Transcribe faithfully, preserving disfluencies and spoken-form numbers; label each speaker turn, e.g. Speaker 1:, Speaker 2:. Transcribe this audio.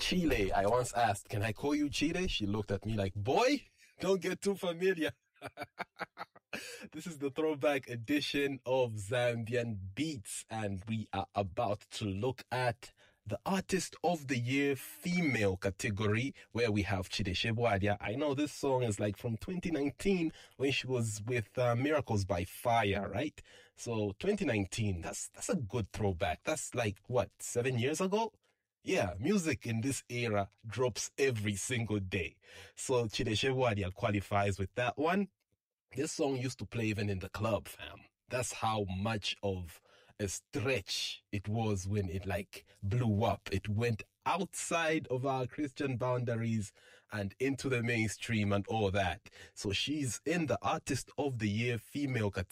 Speaker 1: Chile. I once asked, can I call you Chile? She looked at me like, boy, don't get too familiar. This is the throwback edition of Zambian Beats, and we are about to look at the Artist of the Year female category, where we have Chide Shebwadia. I know this song is like from twenty nineteen when she was with uh, Miracles by Fire, right? So twenty nineteen, that's that's a good throwback. That's like, what, seven years ago? Yeah, music in this era drops every single day. So Chide Shebwadia qualifies with that one. This song used to play even in the club, fam. That's how much of a stretch it was when it like blew up. It went outside of our Christian boundaries and into the mainstream and all that. So she's in the Artist of the Year female category.